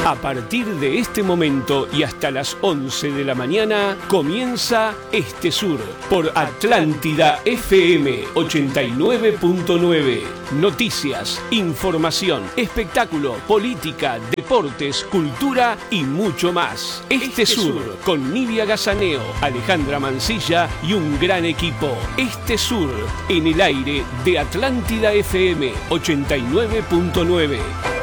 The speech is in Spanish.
A partir de este momento y hasta las 11 de la mañana comienza Este Sur por Atlántida FM 89.9. Noticias, información, espectáculo, política, deportes, cultura y mucho más. Este Sur con Nidia Gazaneo, Alejandra Mancilla y un gran equipo. Este Sur en el aire de Atlántida FM 89.9.